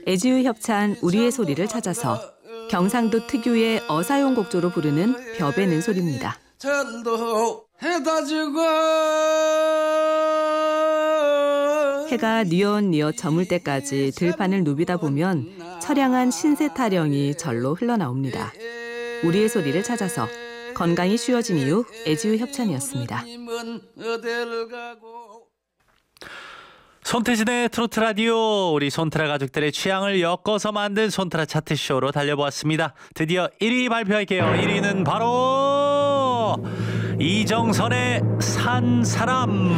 애지유 협찬 우리의 소리를 찾아서 경상도 특유의 어사용 곡조로 부르는 벼베는 소리입니다. 전도 해다주고 해가 뉘엿뉘엿 저물 때까지 들판을 누비다 보면 처량한 신세 타령이 절로 흘러나옵니다. 우리의 소리를 찾아서 건강이 쉬워진 이후 애지유 협찬이었습니다. 손태진의 트로트 라디오, 우리 손트라 가족들의 취향을 엮어서 만든 손트라 차트쇼로 달려보았습니다. 드디어 1위 발표할게요. 1위는 바로 이정선의 산 사람.